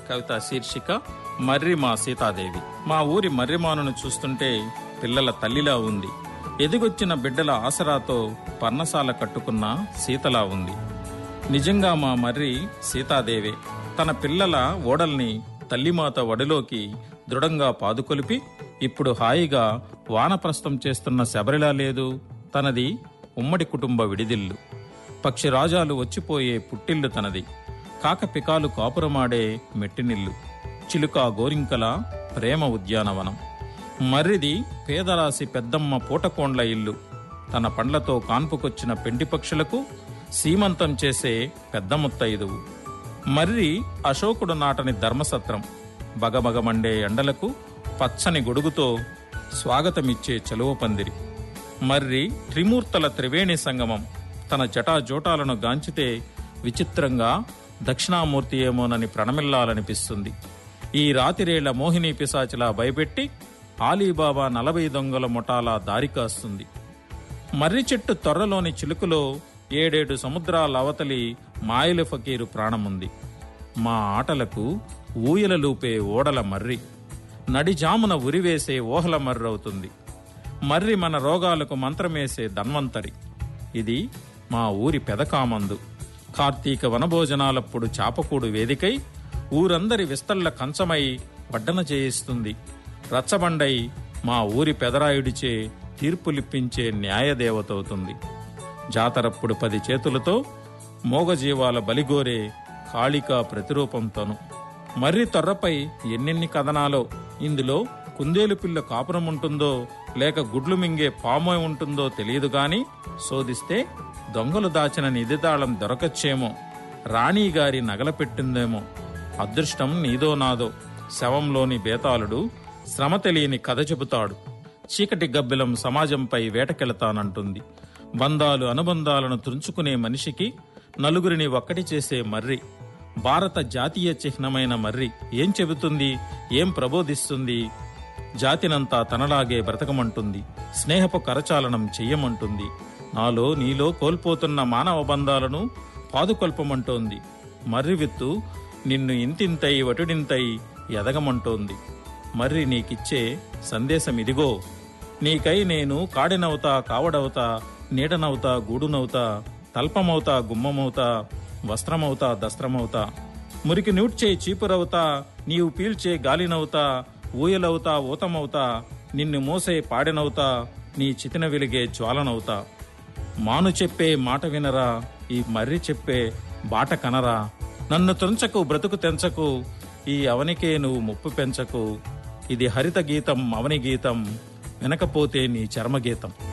కవిత శీర్షిక మర్రి మా సీతాదేవి. మా ఊరి మర్రిమానును చూస్తుంటే పిల్లల తల్లిలా ఉంది. ఎదిగొచ్చిన బిడ్డల ఆసరాతో పర్ణశాల కట్టుకున్న సీతలా ఉంది. నిజంగా మా మర్రి సీతాదేవే. తన పిల్లల ఓడల్ని తల్లిమాత వడిలోకి దృఢంగా పాదుకొలిపి ఇప్పుడు హాయిగా వానప్రస్థం చేస్తున్న శబరిలా లేదు. తనది ఉమ్మడి కుటుంబ విడిదిల్లు. పక్షిరాజాలు వచ్చిపోయే పుట్టిల్లు తనది. కాకపికాలు కాపురమాడే మెట్టినిల్లు. చిలుక గోరింకల ప్రేమ ఉద్యానవనం. మర్రిది పేదరాశి పెద్దమ్మ పూటకోండ్ల ఇల్లు. తన పండ్లతో కాన్పుకొచ్చిన పెండి పక్షులకు సీమంతం చేసే పెద్ద ముత్తైదువు. మర్రి అశోకుడు నాటని ధర్మసత్రం. బగబగమండే ఎండలకు పచ్చని గొడుగుతో స్వాగతమిచ్చే చలువ పందిరి. మర్రి త్రిమూర్తుల త్రివేణి సంగమం. తన జటాజోటాలను గాంచితే విచిత్రంగా దక్షిణామూర్తి ఏమోనని ప్రణమిల్లాలనిపిస్తుంది. ఈ రాతిరేళ్ల మోహిని పిశాచిలా భయపెట్టి ఆలీబాబా 40 దొంగల ముఠాలా దారికాస్తుంది. మర్రి చెట్టు తొర్రలోని చిలుకలో 7 సముద్రాల అవతలి మాయలు ఫకీరు ప్రాణముంది. మా ఆటలకు ఊయలలూపే ఓడల మర్రి. నడిజామున ఉరివేసే ఓహల మర్రవుతుంది. మర్రి మన రోగాలకు మంత్రమేసే ధన్వంతరి. ఇది మా ఊరి పెదకామందు. కార్తీక వనభోజనాలప్పుడు చాపకూడు వేదికై ఊరందరి విస్తళ్ల కంచమై వడ్డన చేయిస్తుంది. రచ్చబండై మా ఊరి పెదరాయుడిచే తీర్పులిప్పించే న్యాయదేవతవుతుంది. జాతరప్పుడు 10 చేతులతో మోగజీవాల బలిగోరే కాళికా ప్రతిరూపంతోను. మర్రి తొర్రపై ఎన్నెన్ని కథనాలో. ఇందులో కుందేలు పిల్ల కాపురముంటుందో లేక గుడ్లు మింగే పామోయ్ ఉంటుందో తెలియదు గాని శోధిస్తే దొంగలు దాచిన నిధితాళం దొరకచ్చేమో. రాణిగారి నగల పెట్టిందేమో. అదృష్టం నీదో నాదో. శవంలోని బేతాళుడు శ్రమ తెలియని కథ చెబుతాడు. చీకటి గబ్బిలం సమాజంపై వేటకెళతానంటుంది. బంధాలు అనుబంధాలను తుంచుకునే మనిషికి నలుగురిని ఒక్కటి చేసే మర్రి. భారత జాతీయ చిహ్నమైన మర్రి ఏం చెబుతుంది, ఏం ప్రబోధిస్తుంది? జాతినంతా తనలాగే బ్రతకమంటుంది. స్నేహపు కరచాలనం చెయ్యమంటుంది. నాలో నీలో కోల్పోతున్న మానవ బంధాలను పాదుకొల్పమంటోంది. మర్రి విత్తు నిన్ను ఇంతింతై వటుడింతై ఎదగమంటోంది. మర్రి నీకిచ్చే సందేశం ఇదిగో. నీకై నేను కాడినవుతా, కావడవుతా, నీడనవుతా, గూడునవుతా, తల్పమవుతా, గుమ్మమవుతా, వస్త్రమవుతా, దస్త్రమవుతా, మురికి నూడ్చే చీపురవుతా, నీవు పీల్చే గాలినవుతా, ఊయలవుతా, ఊతమవుతా, నిన్ను మోసే పాడినవుతా, నీ చితిన వెలిగే జ్వాలనవుతా. మాను చెప్పే మాట వినరా, ఈ మర్రి చెప్పే బాట కనరా. నన్ను తుంచకు, బ్రతుకు తెంచకు, ఈ అవనికే నువ్వు ముప్పు పెంచకు. ఇది హరిత గీతం, అవని గీతం, వినకపోతే నీ చర్మగీతం.